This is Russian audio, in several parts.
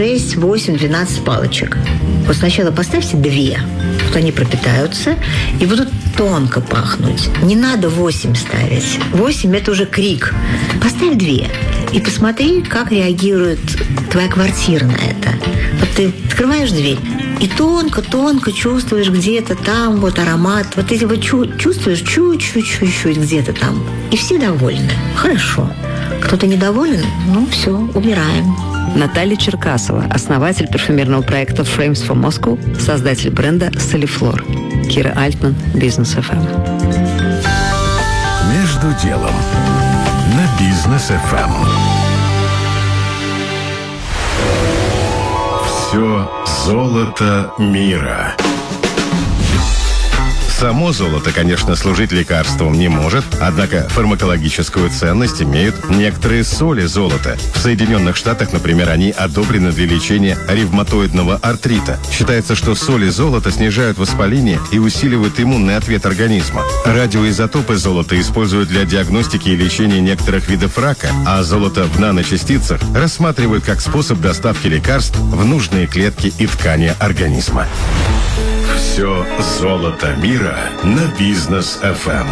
6, 8, 12 палочек. Вот сначала поставьте 2. Вот они пропитаются и будут тонко пахнуть. Не надо 8 ставить. 8 – это уже крик. Поставь 2. И посмотри, как реагирует твоя квартира на это. Вот ты открываешь дверь и тонко-тонко чувствуешь где-то там вот аромат. Вот ты его чувствуешь чуть-чуть где-то там. И все довольны. Хорошо. Кто-то недоволен? Ну, все, убираем. Наталья Черкасова, основатель парфюмерного проекта Frames for Moscow, создатель бренда Soliflor. Кира Альтман, Бизнес ФМ. Между делом на Бизнес ФМ. Все золото мира. Само золото, конечно, служить лекарством не может, однако фармакологическую ценность имеют некоторые соли золота. В Соединенных Штатах, например, они одобрены для лечения ревматоидного артрита. Считается, что соли золота снижают воспаление и усиливают иммунный ответ организма. Радиоизотопы золота используют для диагностики и лечения некоторых видов рака, а золото в наночастицах рассматривают как способ доставки лекарств в нужные клетки и ткани организма. Все золото мира на Бизнес ФМ.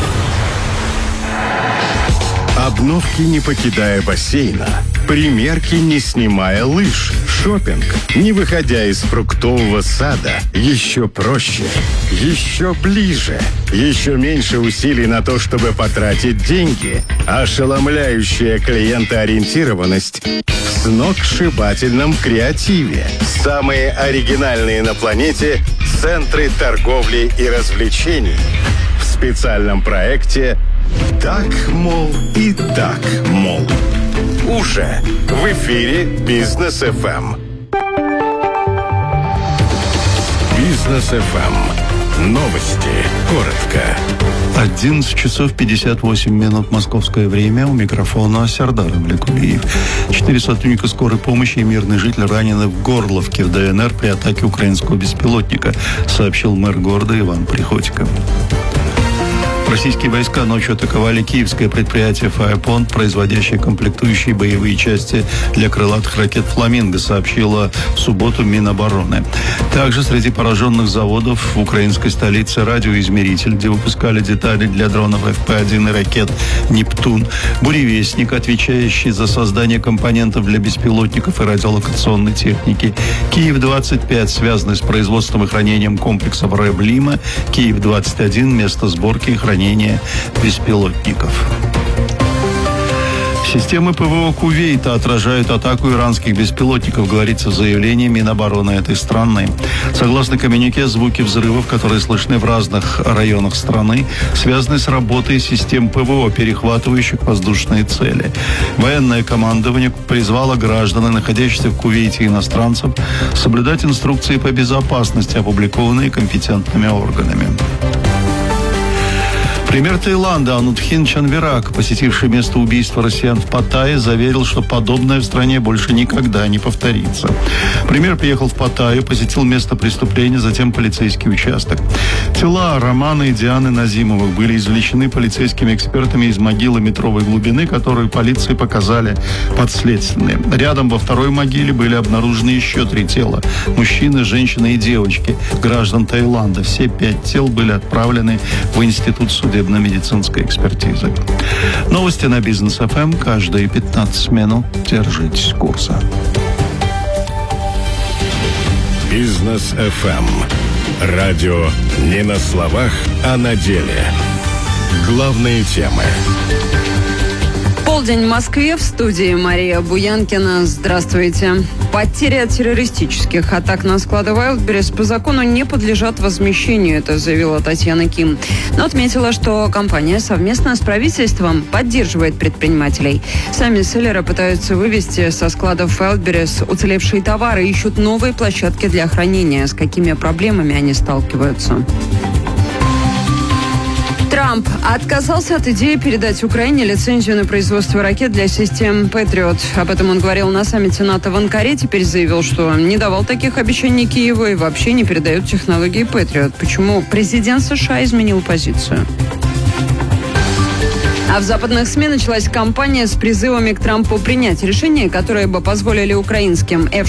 Обновки, не покидая бассейна. Примерки, не снимая лыж. Шопинг, не выходя из фруктового сада. Еще проще, еще ближе. Еще меньше усилий на то, чтобы потратить деньги. Ошеломляющая клиентоориентированность в сногсшибательном креативе. Самые оригинальные на планете центры торговли и развлечений. В специальном проекте «Так, мол, и так, мол». Уже в эфире Бизнес ФМ. Бизнес ФМ. Новости. Коротко. 11 часов 58 минут московское время. У микрофона Сердар Амликулиев. 4 сотрудника скорой помощи и мирный житель ранены в Горловке в ДНР при атаке украинского беспилотника, сообщил мэр города Иван Приходько. Российские войска ночью атаковали киевское предприятие «Фаэпонт», производящее комплектующие боевые части для крылатых ракет «Фламинго», сообщила в субботу Минобороны. Также среди пораженных заводов в украинской столице радиоизмеритель, где выпускали детали для дронов ФП-1 и ракет «Нептун», буревестник, отвечающий за создание компонентов для беспилотников и радиолокационной техники, Киев-25, связанный с производством и хранением комплексов РЭБ-Лима, Киев-21, место сборки и хранения беспилотников. Системы ПВО Кувейта отражают атаку иранских беспилотников, говорится в заявлении Минобороны этой страны. Согласно коммюнике, звуки взрывов, которые слышны в разных районах страны, связаны с работой систем ПВО, перехватывающих воздушные цели. Военное командование призвало граждан, находящихся в Кувейте, иностранцев, соблюдать инструкции по безопасности, опубликованные компетентными органами. Премьер Таиланда Анутхин Чанвирак, посетивший место убийства россиян в Паттайе, заверил, что подобное в стране больше никогда не повторится. Премьер приехал в Паттайю, посетил место преступления, затем полицейский участок. Тела Романа и Дианы Назимовых были извлечены полицейскими экспертами из могилы метровой глубины, которую полиции показали подследственные. Рядом во второй могиле были обнаружены еще 3 тела – мужчины, женщины и девочки, граждан Таиланда. Все 5 тел были отправлены в Институт судебно-медицинской экспертизы. Новости на Бизнес ФМ каждые 15 минут. Держитесь курса. Бизнес ФМ. Радио не на словах, а на деле. Главные темы. Полдень в Москве, в студии Мария Буянкина. Здравствуйте. Потери от террористических атак на склады Wildberries по закону не подлежат возмещению, это заявила Татьяна Ким. Но отметила, что компания совместно с правительством поддерживает предпринимателей. Сами селлеры пытаются вывести со складов Wildberries уцелевшие товары и ищут новые площадки для хранения. С какими проблемами они сталкиваются? Трамп отказался от идеи передать Украине лицензию на производство ракет для систем Patriot. Об этом он говорил на саммите НАТО в Анкаре. Теперь заявил, что не давал таких обещаний Киеву и вообще не передает технологии Patriot. Почему президент США изменил позицию? А в западных СМИ началась кампания с призывами к Трампу принять решения, которые бы позволили украинским